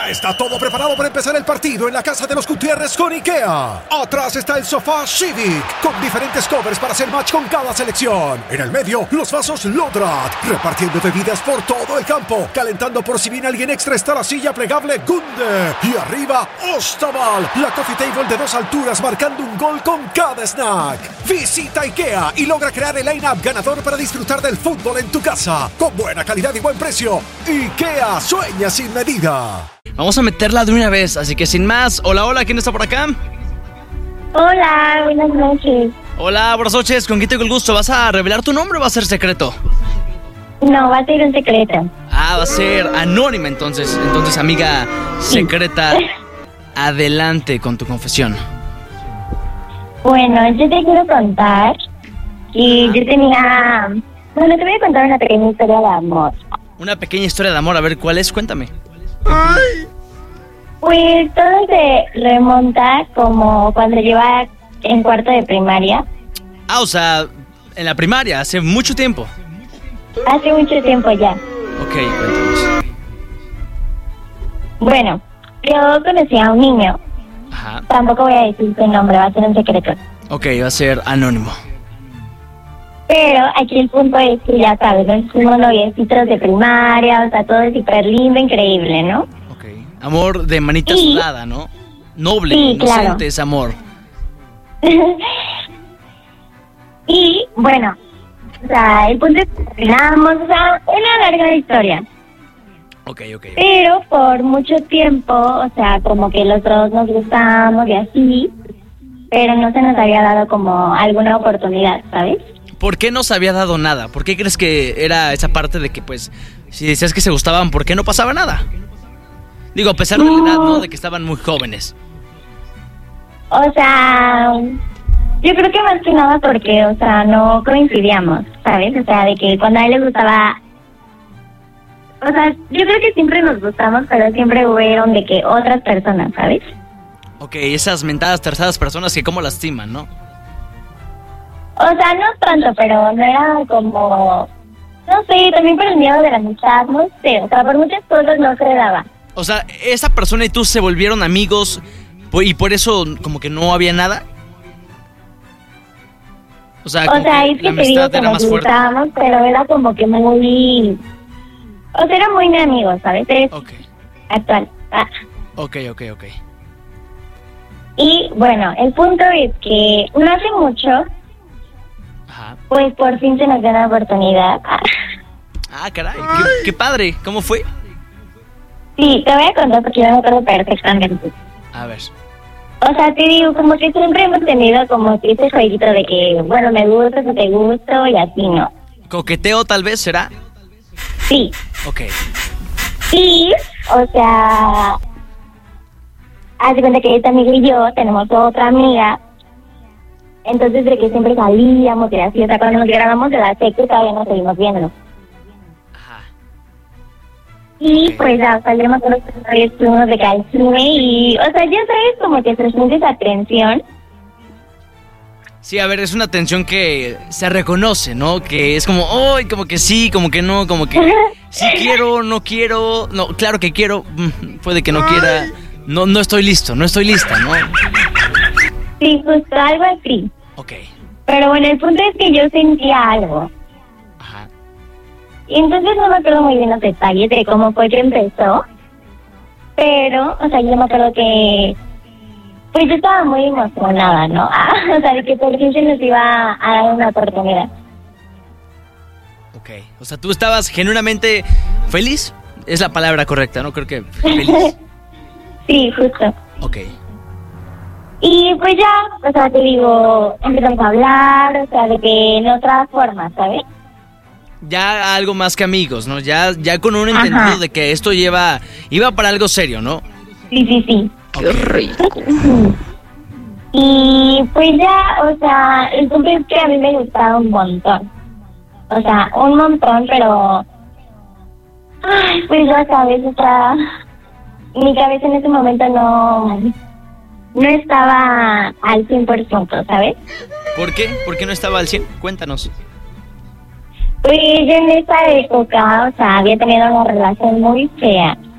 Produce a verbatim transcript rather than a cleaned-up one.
Ya está todo preparado para empezar el partido en la casa de los Gutiérrez con IKEA. Atrás está el sofá Civic, con diferentes covers para hacer match con cada selección. En el medio, los vasos Lodrat, repartiendo bebidas por todo el campo. Calentando por si viene alguien extra está la silla plegable Gunde. Y arriba, Ostaval, la coffee table de dos alturas marcando un gol con cada snack. Visita IKEA y logra crear el line-up ganador para disfrutar del fútbol en tu casa. Con buena calidad y buen precio. IKEA, sueña sin medida. Vamos a meterla de una vez, así que sin más. Hola, hola, ¿quién está por acá? Hola, buenas noches. Hola, buenas noches, ¿con quién tengo el gusto? ¿Vas a revelar tu nombre o va a ser secreto? No, va a ser un secreto. Ah, va a ser anónima entonces. Entonces, amiga secreta, sí. Adelante con tu confesión. Bueno, yo te quiero contar que yo tenía... Bueno, te voy a contar una pequeña historia de amor. Una pequeña historia de amor, a ver, ¿cuál es? Cuéntame. Ay. Pues todo se remonta como cuando yo iba en cuarto de primaria. Ah, o sea, en la primaria, hace mucho tiempo. Hace mucho tiempo ya. Ok, cuéntanos. Bueno, yo conocí a un niño. Ajá. Tampoco voy a decir su nombre, va a ser un secreto. Ok, va a ser anónimo. Pero aquí el punto es que ya sabes, nos fuimos noviecitos de primaria, o sea, todo es súper lindo, increíble, ¿no? Ok, amor de manita y... sudada, ¿no? Noble, sí, inocente claro. Es amor. Y, bueno, o sea, el punto es que terminamos, o sea, una larga historia. Ok, ok. Pero por mucho tiempo, o sea, como que los dos nos gustábamos y así, pero no se nos había dado como alguna oportunidad, ¿sabes? ¿Por qué no se había dado nada? ¿Por qué crees que era esa parte de que, pues, si decías que se gustaban, ¿por qué no pasaba nada? Digo, a pesar de la edad, ¿no? De que estaban muy jóvenes. O sea, yo creo que más que nada porque, o sea, no coincidíamos, ¿sabes? O sea, de que cuando a él le gustaba... O sea, yo creo que siempre nos gustamos, pero siempre hubieron de que otras personas, ¿sabes? Ok, esas mentadas terceras personas que como lastiman, ¿no? O sea, no tanto, pero no era como... No sé, también por el miedo de la amistad, no sé. O sea, por muchas cosas no se le daba. O sea, esa persona y tú se volvieron amigos y por eso como que no había nada. O sea, o sea es que te digo que nos gustábamos, pero era como que muy... O sea, era muy mi amigo, ¿sabes? Es okay. Actual. Ah. Ok, ok, ok. Y bueno, el punto es que no hace mucho... Ajá. Pues por fin se nos dio una oportunidad. Ah, caray, qué, qué padre. ¿Cómo fue? Sí, te voy a contar porque yo me acuerdo perfectamente. A ver. O sea, te digo, como que siempre hemos tenido como que ese jueguito de que, bueno, me gusta, si te gusto y así, ¿no? ¿Coqueteo tal vez será? Sí. Ok. Y, o sea, haz de cuenta que esta amiga y yo tenemos otra amiga. Entonces, de que siempre salíamos y así, o sea, cuando nos grabamos de la secta todavía nos seguimos viendo. Ajá. Y okay. Pues ya, o sea, yo me acuerdo que estuvimos de que al cine y, o sea, ya sabes, como que se siente esa tensión. Sí, a ver, es una tensión que se reconoce, ¿no? Que es como, ¡ay! Como que sí, como que no, como que sí quiero, no quiero, no, claro que quiero, puede que no quiera, no, no estoy listo, no estoy lista, ¿no? Sí, justo algo así. Ok. Pero bueno, el punto es que yo sentía algo. Ajá. Y entonces no me acuerdo muy bien los detalles de cómo fue que empezó. Pero, o sea, yo me acuerdo que... Pues yo estaba muy emocionada, ¿no? Ah, o sea, de que por fin se nos iba a dar una oportunidad. Ok. O sea, tú estabas genuinamente feliz. Es la palabra correcta, ¿no? Creo que feliz. Sí, justo. Ok. Y pues ya, o sea, te digo, empezamos a hablar, o sea, de que en otras formas, ¿sabes? Ya algo más que amigos, ¿no? Ya, ya con un entendido Ajá. de que esto lleva, iba para algo serio, ¿no? Sí, sí, sí. Okay. Qué rico. Y pues ya, o sea, el punto es que a mí me gustaba un montón. O sea, un montón, pero... Ay, pues ya sabes, o sea, mi cabeza en ese momento no... No estaba al cien por ciento, ¿sabes? ¿Por qué? ¿Por qué no estaba al cien? Cuéntanos. Pues yo en esa época, o sea, había tenido una relación muy fea.